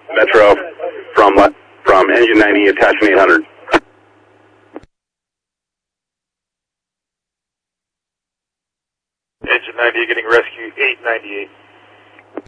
Metro from engine 90, attachment 800. Engine 90 getting rescue 898.